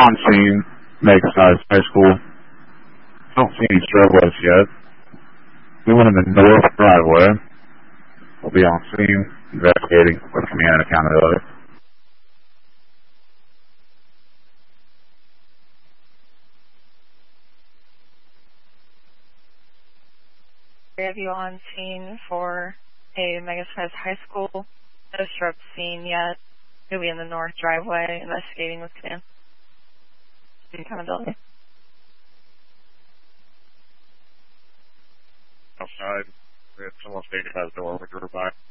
on scene, Megasize High School. Don't see any struggles yet. Moving in the north driveway. We'll be on scene, investigating with command and accountability. We have you on scene for a Megasize High School. No disrupt scene yet. You'll be in the north driveway investigating with command and accountability. Outside, we had someone stated by the door we drove by.